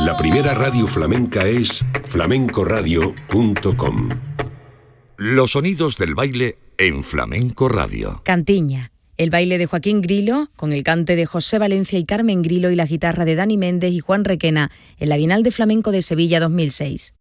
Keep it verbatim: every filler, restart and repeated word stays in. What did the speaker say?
La primera radio flamenca es flamenco radio punto com. Los sonidos del baile en Flamenco Radio. Cantiña, el baile de Joaquín Grilo, con el cante de José Valencia y Carmen Grilo y la guitarra de Dani Méndez y Juan Requena en la Bienal de Flamenco de Sevilla dos mil seis.